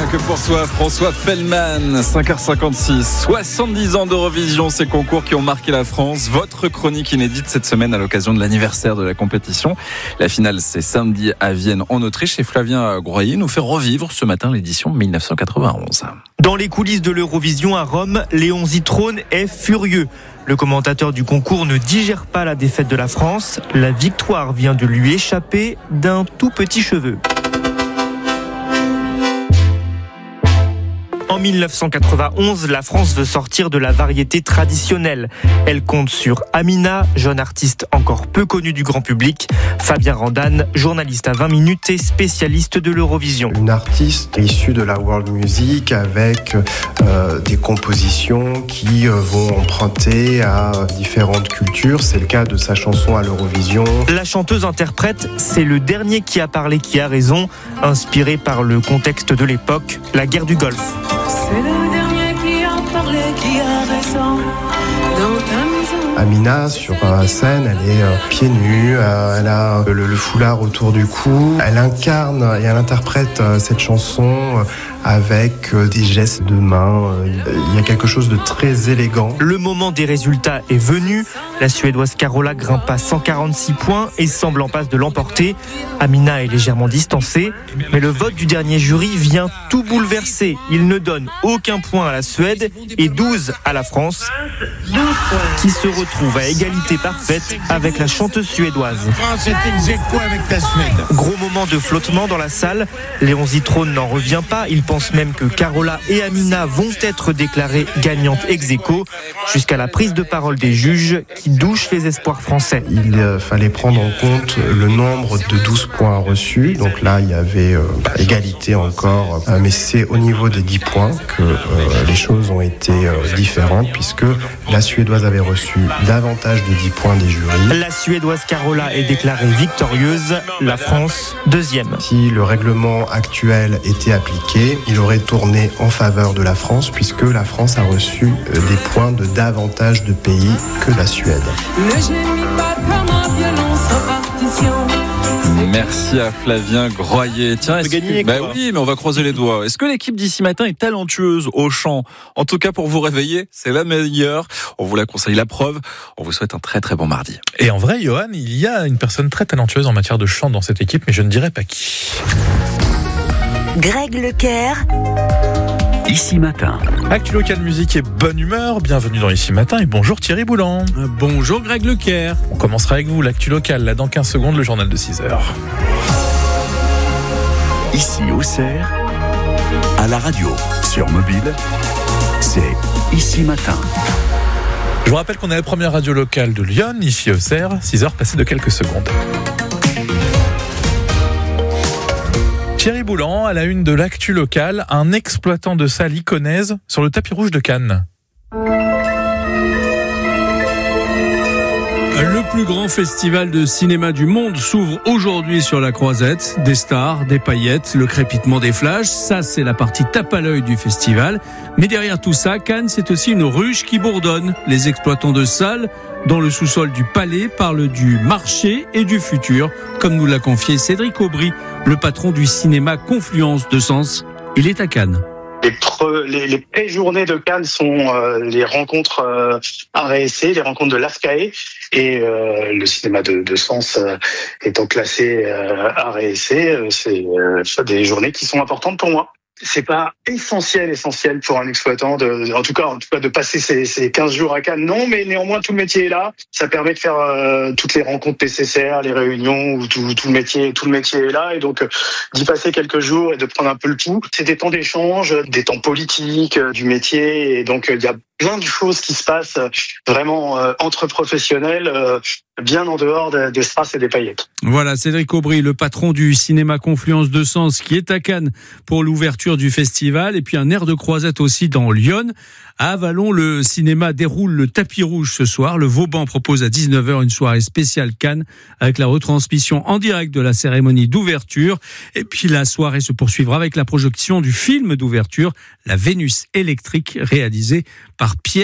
que pour toi, François Fellman, 5h56. 70 ans d'Eurovision, ces concours qui ont marqué la France. Votre chronique inédite cette semaine à l'occasion de l'anniversaire de la compétition. La finale, c'est samedi à Vienne, en Autriche. Et Flavien Groyer nous fait revivre ce matin l'édition 1991. Dans les coulisses de l'Eurovision à Rome, Léon Zitrone est furieux. Le commentateur du concours ne digère pas la défaite de la France. La victoire vient de lui échapper d'un tout petit cheveu. En 1991, la France veut sortir de la variété traditionnelle. Elle compte sur Amina, jeune artiste encore peu connue du grand public, Fabien Randan, journaliste à 20 minutes et spécialiste de l'Eurovision. Une artiste issue de la world music avec des compositions qui vont emprunter à différentes cultures. C'est le cas de sa chanson à l'Eurovision. La chanteuse-interprète, c'est le dernier qui a parlé qui a raison, inspiré par le contexte de l'époque, la guerre du Golfe. C'est le dernier qui a parlé, qui a raison dans ta maison. Amina, sur scène, elle est pieds nus, elle a le foulard autour du cou. Elle incarne et elle interprète cette chanson avec des gestes de main. Il y a quelque chose de très élégant. Le moment des résultats est venu. La Suédoise Carola grimpe à 146 points et semble en passe de l'emporter. Amina est légèrement distancée, mais le vote du dernier jury vient tout bouleverser. Il ne donne aucun point à la Suède et 12 à la France, qui se retrouve à égalité parfaite avec la chanteuse suédoise. France est ex-aequo avec la Suède. Gros moment de flottement dans la salle. Léon Zitrone n'en revient pas. Il pense même que Carola et Amina vont être déclarées gagnantes ex-aequo, jusqu'à la prise de parole des juges qui douchent les espoirs français. Il fallait prendre en compte le nombre de 12 points reçus. Donc là, il y avait égalité encore. Mais c'est au niveau des 10 points que les choses ont été différentes, puisque la Suédoise avait reçu davantage de 10 points des jurys. La Suédoise Carola est déclarée victorieuse, la France deuxième. Si le règlement actuel était appliqué, il aurait tourné en faveur de la France, puisque la France a reçu des points de davantage de pays que la Suède. Le génie pas comme un violon sans partition. Merci à Flavien Groyer. Tiens, oui, mais on va croiser les doigts. Est-ce que l'équipe d'ici matin est talentueuse au chant ? En tout cas, pour vous réveiller, c'est la meilleure. On vous la conseille, la preuve. On vous souhaite un très très bon mardi. Et en vrai, Johan, il y a une personne très talentueuse en matière de chant dans cette équipe, mais je ne dirais pas qui. Greg Leclerc. Ici Matin. Actu local musique et bonne humeur. Bienvenue dans Ici Matin et bonjour Thierry Boulan. Bonjour Greg Leclerc. On commencera avec vous, l'actu local. Là, dans 15 secondes, le journal de 6h. Ici Auxerre, à la radio, sur mobile, c'est Ici Matin. Je vous rappelle qu'on est la première radio locale de Lyon, ici Auxerre, 6h passées de quelques secondes. Thierry Boulan, à la une de l'actu locale, un exploitant de salle iconaise sur le tapis rouge de Cannes. Le plus grand festival de cinéma du monde s'ouvre aujourd'hui sur la Croisette. Des stars, des paillettes, le crépitement des flashs, ça c'est la partie tape à l'œil du festival. Mais derrière tout ça, Cannes, c'est aussi une ruche qui bourdonne. Les exploitants de salles, dans le sous-sol du palais, parlent du marché et du futur, comme nous l'a confié Cédric Aubry, le patron du cinéma Confluence de Sens. Il est à Cannes. Les pré-journées de Cannes sont les rencontres art et essai, les rencontres de l'AFCAE, et le cinéma de Sens étant classé art et essai, c'est des journées qui sont importantes pour moi. C'est pas essentiel pour un exploitant en tout cas de passer ces 15 jours à Cannes, non, mais néanmoins tout le métier est là. Ça permet de faire toutes les rencontres nécessaires, les réunions où tout le métier est là, et donc d'y passer quelques jours et de prendre un peu le pouls. C'est des temps d'échange, des temps politiques du métier, et donc il y a plein de choses qui se passent vraiment entre professionnels, bien en dehors des strass et des paillettes. Voilà, Cédric Aubry, le patron du cinéma Confluence de Sens, qui est à Cannes pour l'ouverture du festival, et puis un air de croisette aussi dans Lyon. À Avallon, le cinéma déroule le tapis rouge ce soir. Le Vauban propose à 19h une soirée spéciale Cannes avec la retransmission en direct de la cérémonie d'ouverture. Et puis la soirée se poursuivra avec la projection du film d'ouverture, La Vénus électrique, réalisé par Pierre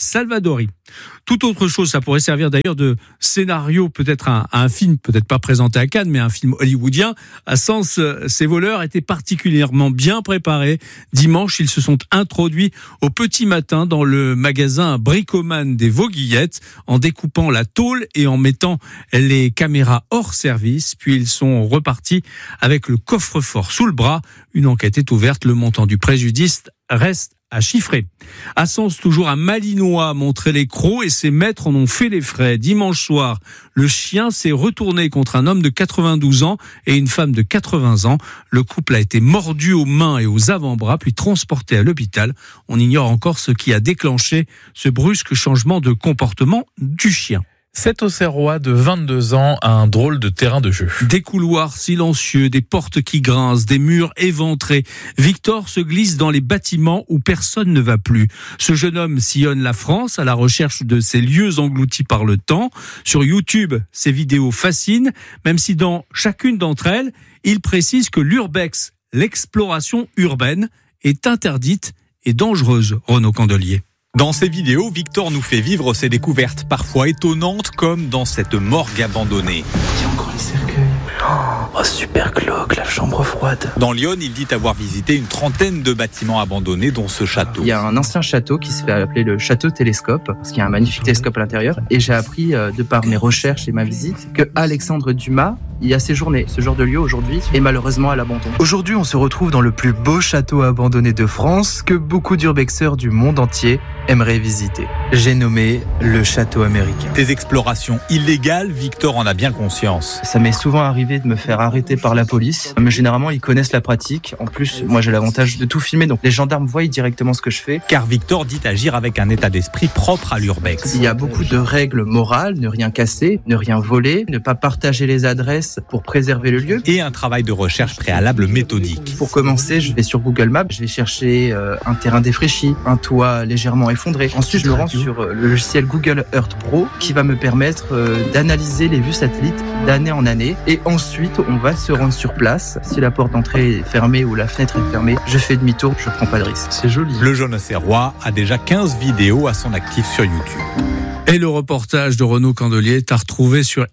Salvadori. Toute autre chose, ça pourrait servir d'ailleurs de scénario, peut-être un film, peut-être pas présenté à Cannes, mais un film hollywoodien. À Sens, ces voleurs étaient particulièrement bien préparés. Dimanche, ils se sont introduits au petit matin dans le magasin Bricoman des Vauguillettes en découpant la tôle et en mettant les caméras hors service. Puis ils sont repartis avec le coffre-fort sous le bras. Une enquête est ouverte. Le montant du préjudice reste à chiffrer. À Sens, toujours un Malinois a montré les crocs et ses maîtres en ont fait les frais. Dimanche soir, le chien s'est retourné contre un homme de 92 ans et une femme de 80 ans. Le couple a été mordu aux mains et aux avant-bras, puis transporté à l'hôpital. On ignore encore ce qui a déclenché ce brusque changement de comportement du chien. Cet Auxerrois de 22 ans a un drôle de terrain de jeu. Des couloirs silencieux, des portes qui grincent, des murs éventrés. Victor se glisse dans les bâtiments où personne ne va plus. Ce jeune homme sillonne la France à la recherche de ces lieux engloutis par le temps. Sur YouTube, ses vidéos fascinent, même si dans chacune d'entre elles, il précise que l'urbex, l'exploration urbaine, est interdite et dangereuse. Renaud Candelier. Dans ces vidéos, Victor nous fait vivre ses découvertes parfois étonnantes, comme dans cette morgue abandonnée. Il y a encore les cercueils. Oh, super glauque, la chambre froide. Dans Lyon, il dit avoir visité une trentaine de bâtiments abandonnés, dont ce château. Il y a un ancien château qui se fait appeler le château télescope, parce qu'il y a un magnifique télescope à l'intérieur. Et j'ai appris, de par mes recherches et ma visite, que Alexandre Dumas y a séjourné. Ce genre de lieu aujourd'hui est malheureusement à l'abandon. Aujourd'hui, on se retrouve dans le plus beau château abandonné de France que beaucoup d'urbexeurs du monde entier aimeraient visiter. J'ai nommé le château américain. Des explorations illégales, Victor en a bien conscience. Ça m'est souvent arrivé de me faire arrêter par la police, mais généralement ils connaissent la pratique. En plus, moi j'ai l'avantage de tout filmer, donc les gendarmes voient directement ce que je fais. Car Victor dit agir avec un état d'esprit propre à l'urbex. Il y a beaucoup de règles morales, ne rien casser, ne rien voler, ne pas partager les adresses pour préserver le lieu. Et un travail de recherche préalable méthodique. Pour commencer, je vais sur Google Maps, je vais chercher un terrain défraîchi, un toit légèrement effondré. Ensuite, je me rends sur le logiciel Google Earth Pro qui va me permettre d'analyser les vues satellites d'année en année. Et ensuite, on va se rendre sur place. Si la porte d'entrée est fermée ou la fenêtre est fermée, je fais demi-tour, je prends pas de risque. C'est joli. Le jeune Auxerrois a déjà 15 vidéos à son actif sur YouTube. Et le reportage de Renaud Candelier est à retrouver sur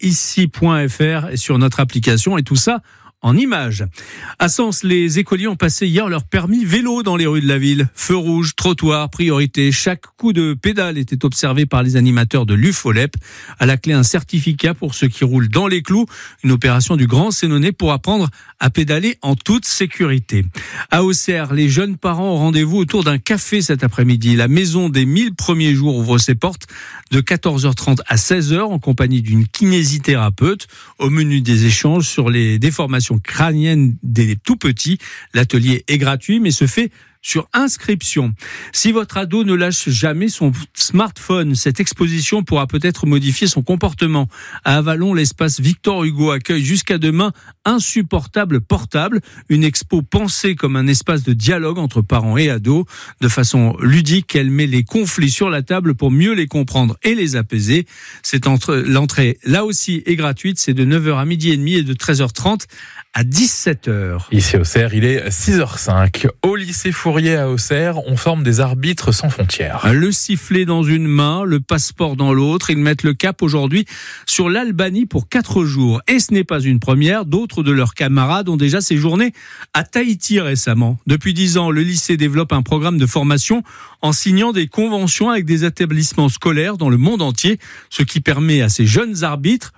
ici.fr et sur notre application, et tout ça en images. À Sens, les écoliers ont passé hier leur permis vélo dans les rues de la ville. Feu rouge, trottoir, priorité. Chaque coup de pédale était observé par les animateurs de l'UFOLEP. À la clé, un certificat pour ceux qui roulent dans les clous. Une opération du Grand Sénonais pour apprendre à pédaler en toute sécurité. À Auxerre, les jeunes parents ont rendez-vous autour d'un café cet après-midi. La maison des 1000 premiers jours ouvre ses portes de 14h30 à 16h en compagnie d'une kinésithérapeute. Au menu des échanges sur les déformations crânienne des tout petits. L'atelier est gratuit mais se fait sur inscription. Si votre ado ne lâche jamais son smartphone, cette exposition pourra peut-être modifier son comportement. À Avalon, l'espace Victor Hugo accueille jusqu'à demain Insupportable Portable, une expo pensée comme un espace de dialogue entre parents et ados. De façon ludique, elle met les conflits sur la table pour mieux les comprendre et les apaiser. L'entrée, là aussi, est gratuite. C'est de 9h à midi et demi et de 13h30 à 17h. Ici à Auxerre, il est 6h05. Au lycée Fourier à Auxerre, on forme des arbitres sans frontières. Le sifflet dans une main, le passeport dans l'autre. Ils mettent le cap aujourd'hui sur l'Albanie pour 4 jours. Et ce n'est pas une première. D'autres de leurs camarades ont déjà séjourné à Tahiti récemment. Depuis 10 ans, le lycée développe un programme de formation en signant des conventions avec des établissements scolaires dans le monde entier, ce qui permet à ces jeunes arbitres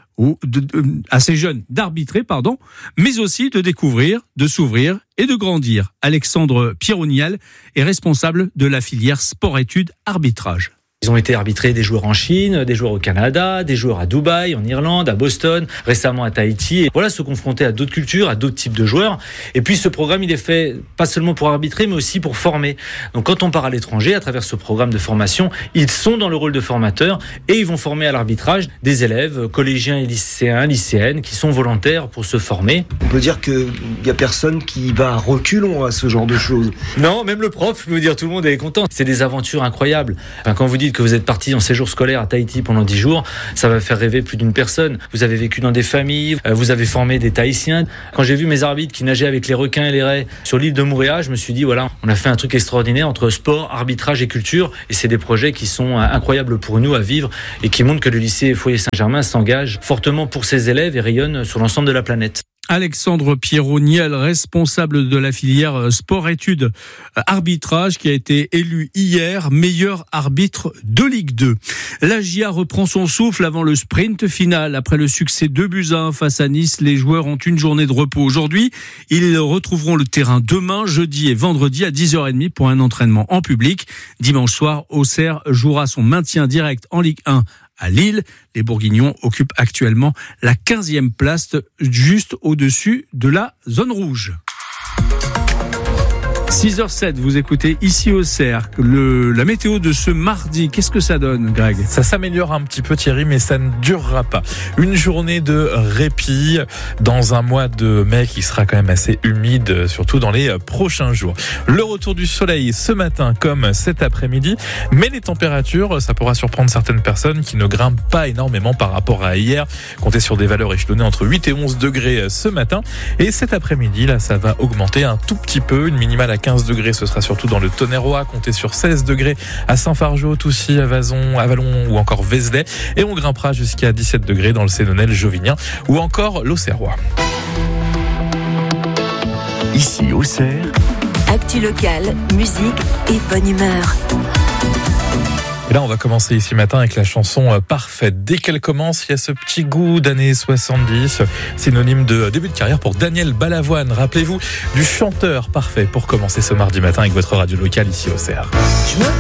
d'arbitrer, mais aussi de découvrir, de s'ouvrir et de grandir. Alexandre Pieronial est responsable de la filière sport-études arbitrage. Ils ont été arbitrés des joueurs en Chine, des joueurs au Canada, des joueurs à Dubaï, en Irlande, à Boston, récemment à Tahiti. Et voilà, se confronter à d'autres cultures, à d'autres types de joueurs. Et puis ce programme, il est fait pas seulement pour arbitrer, mais aussi pour former. Donc quand on part à l'étranger, à travers ce programme de formation, ils sont dans le rôle de formateurs et ils vont former à l'arbitrage des élèves, collégiens et lycéens, lycéennes, qui sont volontaires pour se former. On peut dire qu'il n'y a personne qui va à reculons à ce genre de choses. Non, même le prof, je peux vous dire, tout le monde est content. C'est des aventures incroyables. Quand vous dites dites que vous êtes parti en séjour scolaire à Tahiti pendant 10 jours, ça va faire rêver plus d'une personne. Vous avez vécu dans des familles, vous avez formé des Tahitiens. Quand j'ai vu mes arbitres qui nageaient avec les requins et les raies sur l'île de Moorea, je me suis dit voilà, on a fait un truc extraordinaire entre sport, arbitrage et culture, et c'est des projets qui sont incroyables pour nous à vivre et qui montrent que le lycée Foyer Saint-Germain s'engage fortement pour ses élèves et rayonne sur l'ensemble de la planète. Alexandre Pierrot-Niel, responsable de la filière sport-études arbitrage, qui a été élu hier meilleur arbitre de Ligue 2. La GIA reprend son souffle avant le sprint final. Après le succès 2-1 face à Nice, les joueurs ont une journée de repos aujourd'hui. Ils retrouveront le terrain demain, jeudi et vendredi à 10h30 pour un entraînement en public. Dimanche soir, Auxerre jouera son maintien direct en Ligue 1 à Lille. Les Bourguignons occupent actuellement la 15e place, juste au-dessus de la zone rouge. 6h07, vous écoutez ici au cercle. La météo de ce mardi, qu'est-ce que ça donne, Greg ? Ça s'améliore un petit peu, Thierry, mais ça ne durera pas. Une journée de répit dans un mois de mai qui sera quand même assez humide, surtout dans les prochains jours. Le retour du soleil ce matin comme cet après-midi, mais les températures, ça pourra surprendre certaines personnes qui ne grimpent pas énormément par rapport à hier. Comptez sur des valeurs échelonnées entre 8 et 11 degrés ce matin. Et cet après-midi, là, ça va augmenter un tout petit peu, une minimale à 15 degrés, ce sera surtout dans le Tonnerrois, comptez sur 16 degrés à Saint-Fargeau, Toussy, à Vallon ou encore Vézelay, et on grimpera jusqu'à 17 degrés dans le Sénonais, Jovinien ou encore l'Auxerrois. Ici Auxerre, actu locale, musique et bonne humeur. Et là, on va commencer ici matin avec la chanson Parfaite. Dès qu'elle commence, il y a ce petit goût d'années 70, synonyme de début de carrière pour Daniel Balavoine. Rappelez-vous du chanteur parfait pour commencer ce mardi matin avec votre radio locale ici au Auxerre.